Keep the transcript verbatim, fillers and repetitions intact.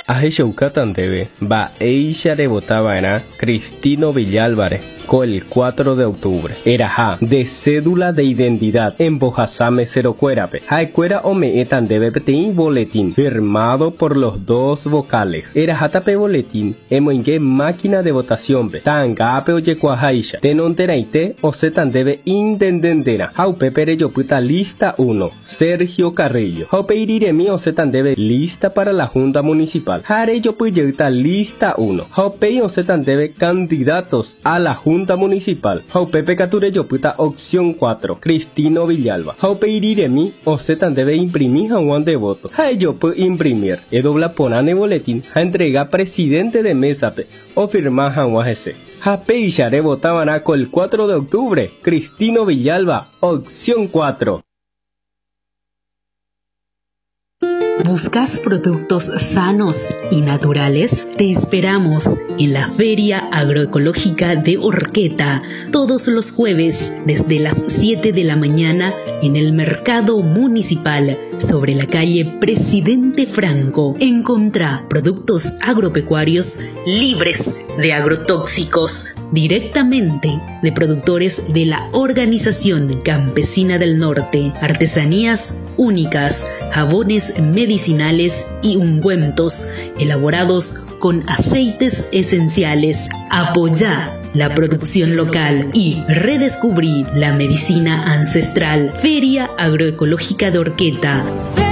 Ajeshaucatandebe, va Eisha de Botavana, Cristino Villálvarez, con el cuatro de octubre. Era ja, de cédula de identidad, en Bojasame cero cuerape. Jaecuera o me etandebe petein boletín, firmado por los dos vocales. Era jatape boletín, emoingue máquina de votación be. Tangape o yecuajaisha, tenonteraite o setandebe indendendera. Jaupe pereyo puta lista uno, Sergio Carrillo. Jaupe iriremi o setandebe lista para la Junta Municipal. Jare yo puyeuta lista uno. Jaupe o setandebe candidatos a la Junta Municipal. Jaupe pecature yo puta opción cuatro, Cristino Villalba. Jaupe iriremi o setandebe imprimir jawan de voto. Jare yo pu imprimir. E dobla ponane boletín, ja entrega presidente de mesa pe, o firma jawan ese. Jape y Share votaban a el cuatro de octubre. Cristino Villalba, opción cuatro. ¿Buscas productos sanos y naturales? Te esperamos en la Feria Agroecológica de Orqueta todos los jueves desde las siete de la mañana en el Mercado Municipal sobre la calle Presidente Franco. Encontrá productos agropecuarios libres de agrotóxicos directamente de productores de la Organización Campesina del Norte, artesanías únicas, jabones medicinales y ungüentos elaborados con aceites esenciales. Apoyá la producción local y redescubrí la medicina ancestral. Feria Agroecológica de Orqueta.